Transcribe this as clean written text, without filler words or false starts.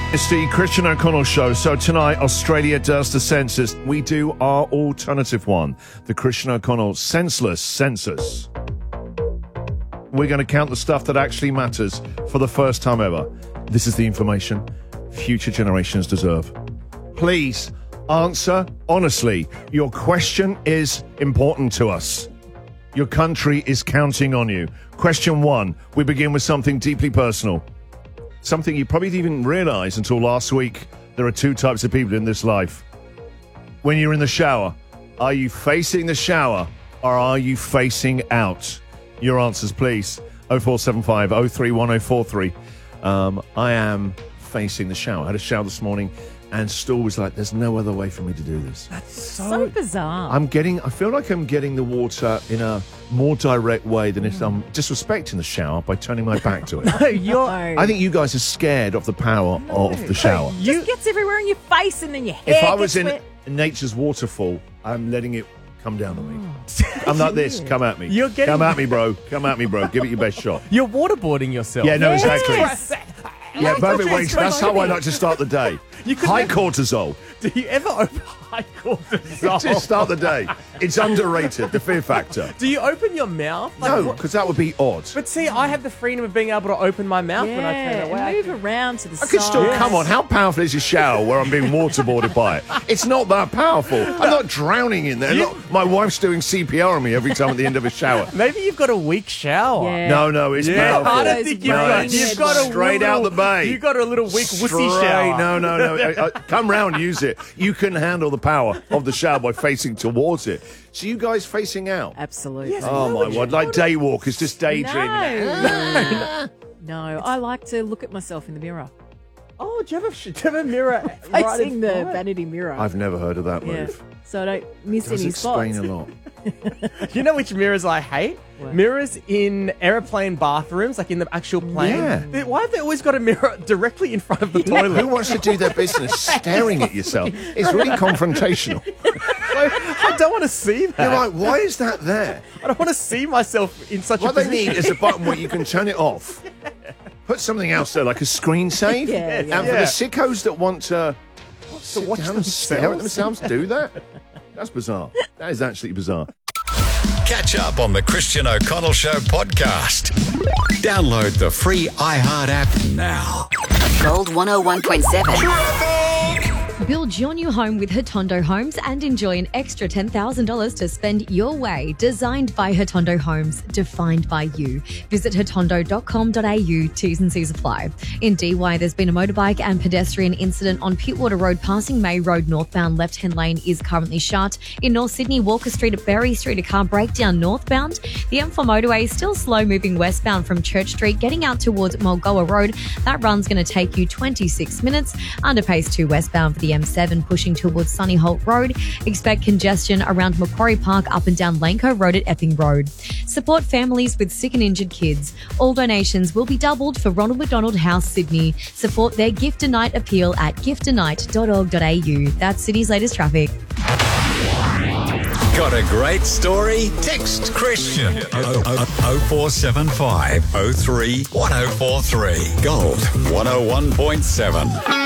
It's the Christian O'Connell Show. So tonight, Australia does the census. We do our alternative one, the Christian O'Connell Senseless Census. We're going to count the stuff that actually matters for the first time ever. This is the information future generations deserve. Please answer honestly. Your question is important to us. Your country is counting on you. Question 1. We begin with something deeply personal. Something you probably didn't even realize until last week. There are two types of people in this life. When you're in the shower, are you facing the shower or are you facing out? Your answers, please. 0475 031043. I am facing the shower. I had a shower this morning and Stu was like, there's no other way for me to do this. That's so bizarre. I feel like I'm getting the water in a more direct way than if I'm disrespecting the shower by turning my back to it. I think you guys are scared of the power of the shower. It just gets everywhere in your face and then your hair If I was gets in wet. nature's waterfall, I'm letting it come down on me. I'm like this. Come at me. You're getting- Come at me, bro. Come at me, bro. Give it your best shot. You're waterboarding yourself. Yeah, no, exactly. Yes. Yeah, perfect way. That's how I like to start the day. High cortisol. Do you ever open high cortisol? Just start the day. It's underrated, the fear factor. Do you open your mouth? No, because that would be odd. But see, I have the freedom of being able to open my mouth when I turn away. and move around to the I side. could still, come on, how powerful is your shower where I'm being waterboarded by it? It's not that powerful. I'm not drowning in there. My wife's doing CPR on me every time at the end of a shower. Maybe you've got a weak shower. Yeah. No, it's powerful. I don't think you've got a straight little, out the bay. You've got a little weak wussy shower. No. Come round, use it. You can handle the power of the shower by facing towards it. So you guys facing out? Absolutely. Yes. Oh my word, like day walkers, just daydreaming. No, I like to look at myself in the mirror. Oh, do you have a mirror Facing the vanity mirror. I've never heard of that yeah. move. So I don't miss Does any explain spots. a lot. You know which mirrors I hate? What? Mirrors in airplane bathrooms, like in the actual plane. Yeah. Why have they always got a mirror directly in front of the toilet? Who wants to do their business staring at yourself? It's really confrontational. I don't want to see that. You're like, why is that there? I don't want to see myself in such What a they position. need is a button where you can turn it off. Put something else there, like a screen save. Yeah. And for the sickos that want to sit watch down and stare at themselves, do that? That's bizarre. That is actually bizarre. Catch up on the Christian O'Connell Show podcast. Download the free iHeart app now. Gold 101.7. Build your new home with Hotondo Homes and enjoy an extra $10,000 to spend your way. Designed by Hotondo Homes, defined by you. Visit hotondo.com.au. T's and C's apply. In DY, there's been a motorbike and pedestrian incident on Pittwater Road passing May Road northbound. Left-hand lane is currently shut. In North Sydney, Walker Street at Berry Street, a car breakdown northbound. The M4 motorway is still slow moving westbound from Church Street, getting out towards Mulgoa Road. That run's going to take you 26 minutes. Underpace 2 westbound for the M7 pushing towards Sunny Holt Road. Expect congestion around Macquarie Park up and down Lanco Road at Epping Road. Support families with sick and injured kids. All donations will be doubled for Ronald McDonald House Sydney. Support their Gift a Night appeal at giftanite.org.au. That's City's latest traffic. Got a great story? Text Christian 0475 03 1043. Gold 101.7.